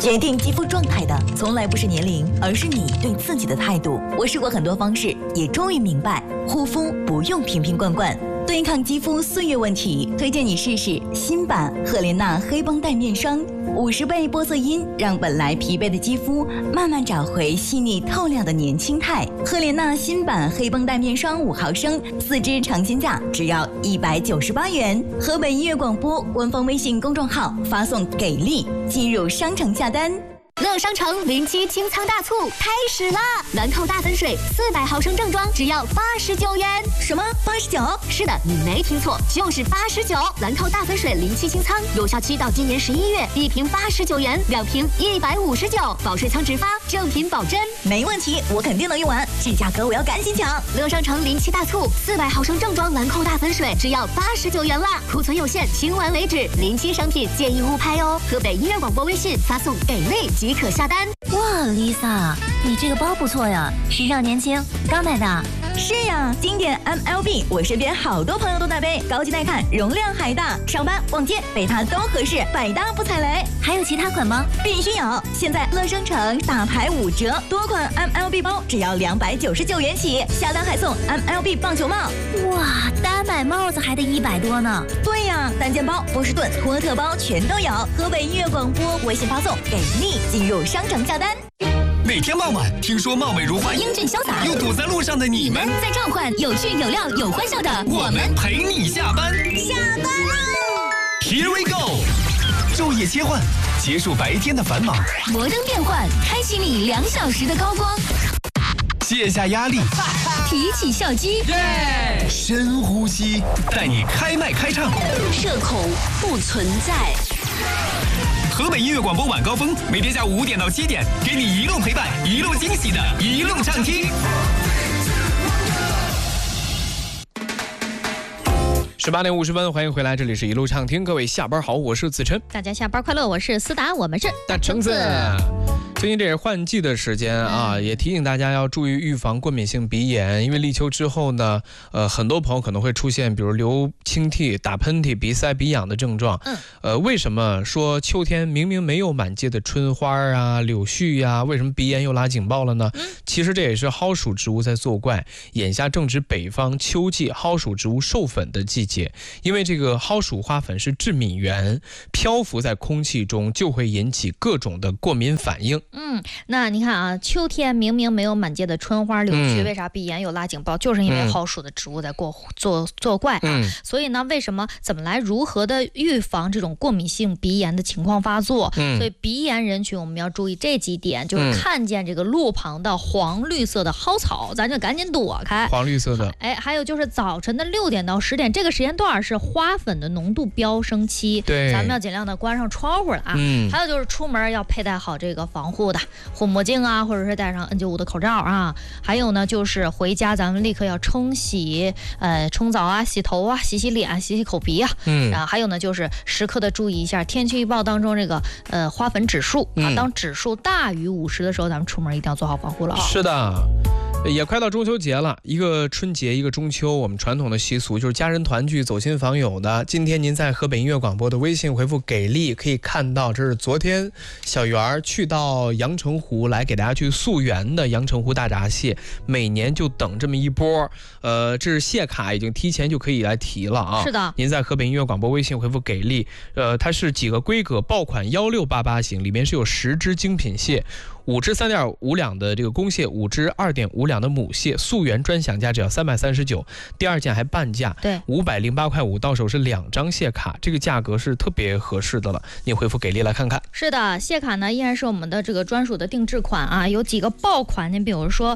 决定肌肤状态的从来不是年龄，而是你对自己的态度。我试过很多方式，也终于明白，护肤不用瓶瓶罐罐。对抗肌肤岁月问题，推荐你试试新版赫莲娜黑绷带面霜，50倍玻色因，让本来疲惫的肌肤慢慢找回细腻透亮的年轻态。赫莲娜新版黑绷带面霜5毫升，4支尝鲜价只要198元。河北音乐广播官方微信公众号发送“给力”，进入商城下单。 乐商城07清仓大促开始啦！兰蔻大粉水400毫升正装只要89元。 什么89？ 是的，你没听错，就是89。兰蔻大粉水07清仓，有效期到今年11月，1瓶89元，2瓶159，保税仓直发，正品保真。 没问题，我肯定能用完，这价格我要赶紧抢！ 乐商城07大促，400毫升正装兰蔻大粉水只要89元啦，库存有限，清完为止。07商品建议误拍哦。河北音乐广播微信发送给力即可下单。 哇 ，Lisa， 你这个包不错呀，时尚年轻，刚买的。 是呀，经典 MLB， 我身边好多朋友都在背，高级耐看，容量还大，上班逛街背它都合适，百搭不踩雷。 还有其他款吗？ 必须有！现在乐商城大牌5折，多款 MLB 包只要299元起，下单还送 MLB 棒球帽。 哇，单买帽子还得100多呢。 对呀，单肩包、波士顿、托特包全都有。河北音乐广播微信发送给力，进入商城下单。 每天傍晚，听说貌美如花、 英俊潇洒又堵在路上的你们， 在召唤有趣有料有欢笑的我们陪你下班。 下班喽 Here we go， 昼夜切换，结束白天的繁忙， 摩登变换，开启你2小时的高光， 卸下压力， 提起笑肌， 深呼吸，带你开麦开唱， 社恐不存在。 河北音乐广播晚高峰，每天下午5点到7点，给你一路陪伴，一路惊喜的一路畅听。18点50分，欢迎回来，这里是一路畅听，各位下班好，我是子琛。 大家下班快乐，我是思达，我们是大橙子。最近这是换季的时间啊，也提醒大家要注意预防过敏性鼻炎，因为立秋之后呢，很多朋友可能会出现比如流清涕、打喷嚏、鼻塞、鼻痒的症状。为什么说秋天明明没有满街的春花啊、柳絮啊，为什么鼻炎又拉警报了呢？其实这也是蒿属植物在作怪。眼下正值北方秋季蒿属植物授粉的季节，因为这个蒿属花粉是致敏源，漂浮在空气中就会引起各种的过敏反应。 那你看啊，秋天明明没有满街的春花柳絮，为啥鼻炎有拉警报？就是因为蒿属的植物在作怪啊。所以呢，怎么来如何的预防这种过敏性鼻炎的情况发作？所以鼻炎人群我们要注意这几点，就是看见这个路旁的黄绿色的蒿草，咱就赶紧躲开。 黄绿色的， 还有就是早晨的6点到10点这个时间段是花粉的浓度飙升期， 对， 咱们要尽量的关上窗户了啊。还有就是出门要佩戴好这个防护的护目镜啊，或者是戴上 N95 的口罩啊。还有呢，就是回家咱们立刻要冲澡啊、洗头啊、洗脸、洗口鼻啊。然后还有呢，就是时刻的注意一下天气预报当中这个花粉指数啊，当指数大于50的时候，咱们出门一定要做好防护了啊。 是的。也快到中秋节了，一个春节一个中秋，我们传统的习俗就是家人团聚走亲访友的。今天您在河北音乐广播的微信回复给力，可以看到这是昨天小圆去到阳澄湖来给大家去溯源的阳澄湖大闸蟹，每年就等这么一波。这是蟹卡已经提前就可以来提了啊。 是的， 您在河北音乐广播微信回复给力，它是几个规格，爆款1688型，里面是有10只精品蟹，5只3.5两的这个公蟹，5只2.5两的母蟹，溯源专享价只要339，第2件还半价， 对 ，508块5，到手是2张蟹卡，这个价格是特别合适的了。你回复给力来看看。 是的，蟹卡呢依然是我们的这个专属的定制款啊，有几个爆款，你比如说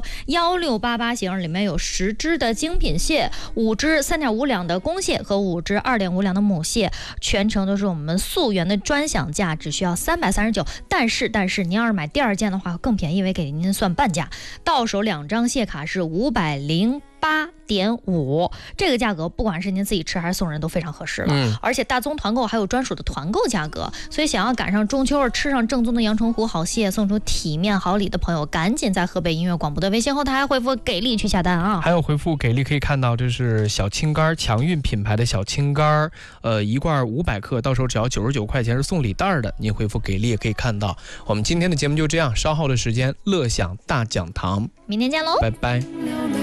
1688型里面有10只的精品蟹，5只3.5两的公蟹和5只2.5两的母蟹，全程都是我们溯源的专享价，只需要339。但是您要是买第2件的话更便宜，因为给您算半价，到手2张蟹卡是508 8.5，这个价格不管是您自己吃还是送人都非常合适了。而且大宗团购还有专属的团购价格，所以想要赶上中秋吃上正宗的阳澄湖好蟹，送出体面好礼的朋友，赶紧在河北音乐广播的微信后台回复给力去下单啊！ 还有回复给力可以看到，这是小青柑，强运品牌的小青柑，一罐500克，到时候只要99块钱是送礼袋的，你回复给力也可以看到。我们今天的节目就这样，稍后的时间乐享大讲堂， 明天见喽， 拜拜。